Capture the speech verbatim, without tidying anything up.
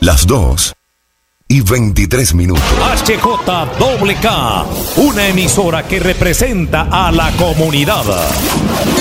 Las dos y veintitrés minutos. H J K, una emisora que representa a la comunidad.